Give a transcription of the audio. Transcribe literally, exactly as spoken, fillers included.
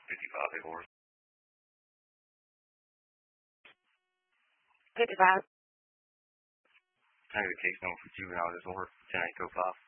fifty-five Acorn. fifty-five. Can I get a case number for juvenile disorder? ten eight oh five.